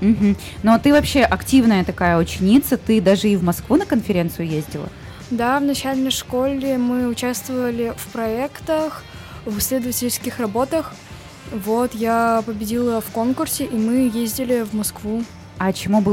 Мгм. Ну, а ты вообще активная такая ученица, ты даже и в Москву на конференцию ездила? Да, в начальной школе мы участвовали в проектах, в исследовательских работах. Вот, я победила в конкурсе, и мы ездили в Москву. А чему был